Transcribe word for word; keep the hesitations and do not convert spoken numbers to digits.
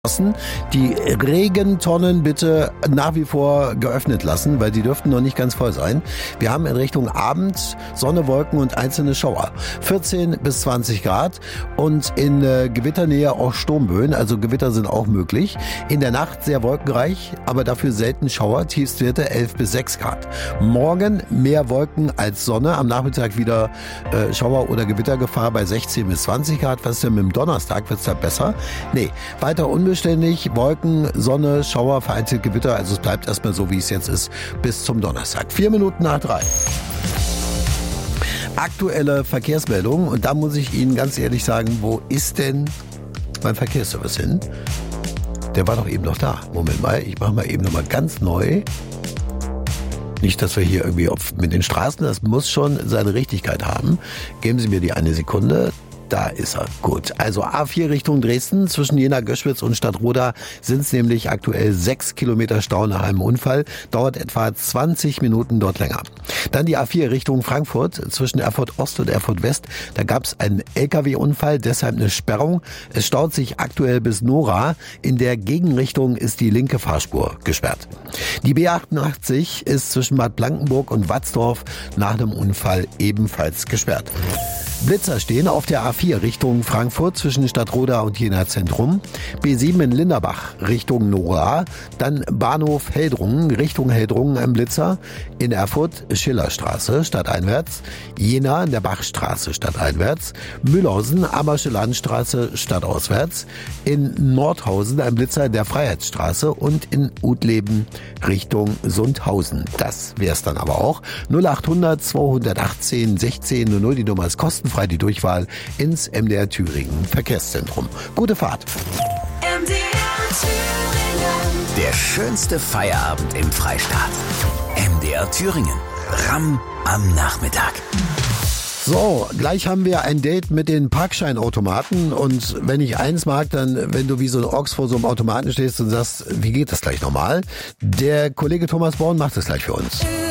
Die Regentonnen bitte nach wie vor geöffnet lassen, weil die dürften noch nicht ganz voll sein. Wir haben in Richtung Abend Sonne, Wolken und einzelne Schauer. vierzehn bis zwanzig Grad und in äh, Gewitternähe auch Sturmböen, also Gewitter sind auch möglich. In der Nacht sehr wolkenreich, aber dafür selten Schauer, Tiefstwerte elf bis sechs Grad. Morgen mehr Wolken als Sonne, am Nachmittag wieder äh, Schauer- oder Gewittergefahr bei sechzehn bis zwanzig Grad. Was ist denn mit dem Donnerstag? Wird's da besser? Nee, weiter unbeständig. Beständig, Wolken, Sonne, Schauer, vereinzelt Gewitter. Also es bleibt erstmal so, wie es jetzt ist, bis zum Donnerstag. Vier Minuten nach drei. Aktuelle Verkehrsmeldungen. Und da muss ich Ihnen ganz ehrlich sagen, wo ist denn mein Verkehrsservice hin? Der war doch eben noch da. Moment mal, ich mache mal eben nochmal ganz neu. Nicht, dass wir hier irgendwie auf, mit den Straßen, das muss schon seine Richtigkeit haben. Geben Sie mir die eine Sekunde. Da ist er. Gut. Also A vier Richtung Dresden. Zwischen Jena, Göschwitz und Stadtroda sind es nämlich aktuell sechs Kilometer Stau nach einem Unfall. Dauert etwa zwanzig Minuten dort länger. Dann die A vier Richtung Frankfurt. Zwischen Erfurt Ost und Erfurt West. Da gab es einen L K W-Unfall, deshalb eine Sperrung. Es staut sich aktuell bis Nora. In der Gegenrichtung ist die linke Fahrspur gesperrt. Die B achtundachtzig ist zwischen Bad Blankenburg und Watzdorf nach einem Unfall ebenfalls gesperrt. Blitzer stehen auf der A vier Richtung Frankfurt zwischen Stadtroda und Jena Zentrum. B sieben in Linderbach Richtung Nora. Dann Bahnhof Heldrungen Richtung Heldrungen ein Blitzer. In Erfurt Schillerstraße stadteinwärts. Jena in der Bachstraße stadteinwärts. Mühlhausen Ammersche Landstraße stadtauswärts. In Nordhausen ein Blitzer in der Freiheitsstraße und in Utleben Richtung Sundhausen. Das wär's dann aber auch. null achthundert zweihundertachtzehn sechzehn null null, die Nummer ist kostenfrei. Frei die Durchwahl ins M D R Thüringen Verkehrszentrum. Gute Fahrt. M D R Thüringen. Der schönste Feierabend im Freistaat. M D R Thüringen. Ramm am Nachmittag. So, gleich haben wir ein Date mit den Parkscheinautomaten und wenn ich eins mag, dann wenn du wie so ein Ochs vor so einem Automaten stehst und sagst, wie geht das gleich nochmal? Der Kollege Thomas Born macht das gleich für uns.